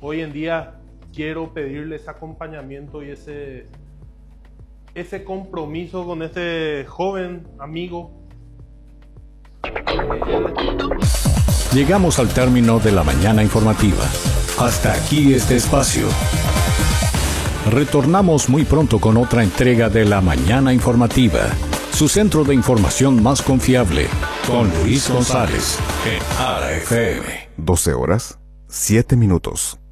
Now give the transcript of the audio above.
hoy en día quiero pedirle ese acompañamiento y ese compromiso con este joven amigo. Llegamos al término de la mañana informativa. Hasta aquí este espacio. Retornamos muy pronto con otra entrega de la mañana informativa, su centro de información más confiable, con Luis González, en ARA FM. 12 horas, 7 minutos.